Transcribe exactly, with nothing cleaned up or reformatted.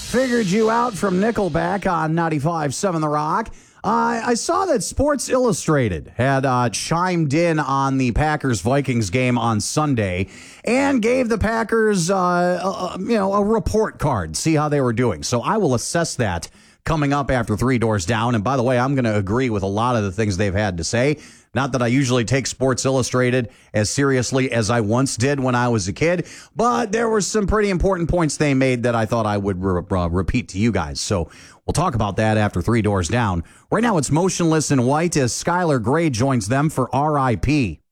Figured You Out from Nickelback on ninety-five point seven The Rock. Uh, I saw that Sports Illustrated had uh, chimed in on the Packers-Vikings game on Sunday and gave the Packers, uh, uh, you know, a report card, see how they were doing. So I will assess that coming up after Three Doors Down. And by the way, I'm going to agree with a lot of the things they've had to say. Not that I usually take Sports Illustrated as seriously as I once did when I was a kid, but there were some pretty important points they made that I thought I would re- uh, repeat to you guys. So we'll talk about that after Three Doors Down. Right now, it's Motionless in White as Skylar Grey joins them for R I P